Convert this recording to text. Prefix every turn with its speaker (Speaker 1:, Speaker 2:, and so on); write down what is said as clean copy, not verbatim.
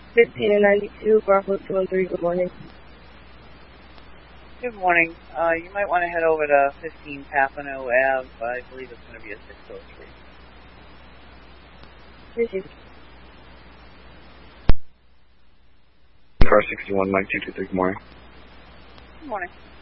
Speaker 1: 15 and 92, Bravo 213, good morning.
Speaker 2: Good morning. You might want to head over to 15 Papineau Ave. I believe it's going to be a 603.
Speaker 1: Received.
Speaker 3: Car 61, Mike 223, good morning.
Speaker 2: Good morning.